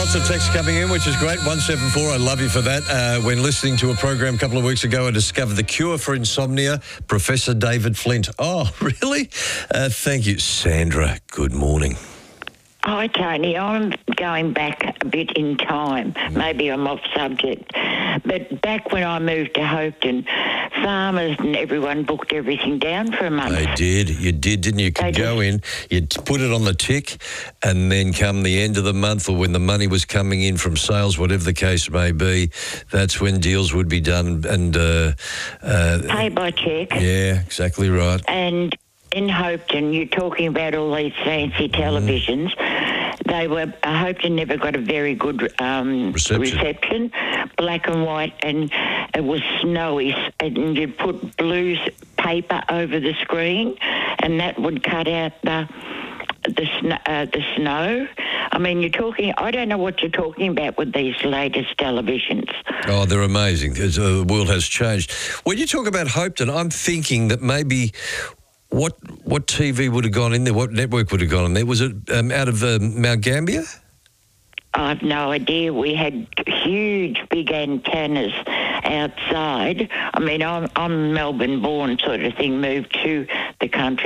Lots of texts coming in, which is great. 174, I love you for that. When listening to a program a couple of weeks ago, I discovered the cure for insomnia, Professor David Flint. Oh, really? Thank you. Sandra, good morning. Hi, Tony. I'm going back a bit in time. Maybe I'm off subject. But back when I moved to Hopeton, farmers and everyone booked everything down for a month. They did. You did, didn't you? You could go in, you'd put it on the tick, and then come the end of the month or when the money was coming in from sales, whatever the case may be, that's when deals would be done. And pay by cheque. Yeah, exactly right. And in Hopeton, you're talking about all these fancy televisions. They were, Hopeton never got a very good reception, black and white, and it was snowy, and you'd put blue paper over the screen, and that would cut out the snow. I mean, you're talking, I don't know what you're talking about with these latest televisions. Oh, they're amazing. The world has changed. When you talk about Hopeton, I'm thinking that maybe what TV would have gone in there? What network would have gone in there? Was it out of Mount Gambier? I've no idea. We had huge, big antennas outside. I mean, I'm Melbourne-born sort of thing, moved to the country.